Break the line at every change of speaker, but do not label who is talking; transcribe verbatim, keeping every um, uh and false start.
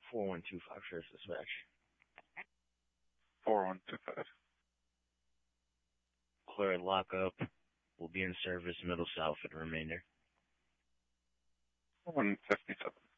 four one two five, Sheriff's Dispatch.
four one two five.
Clear lockup. Will be in service middle south for the remainder.
one fifty-seven.